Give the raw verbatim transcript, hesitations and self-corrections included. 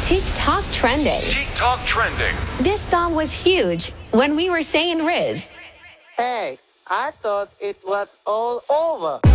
TikTok trending. TikTok trending. This song was huge when we were saying Riz. Hey, I thought it was all over.